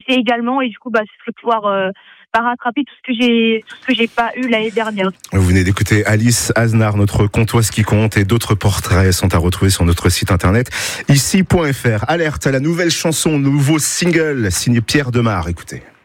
apprécier également, et du coup, ce serait pouvoir rattraper tout ce que j'ai pas eu l'année dernière. Vous venez d'écouter Alice Aznar, notre Comtoise qui compte, et d'autres portraits sont à retrouver sur notre site internet ici.fr. Alerte à la nouvelle chanson, nouveau single signé Pierre Demar. Écoutez.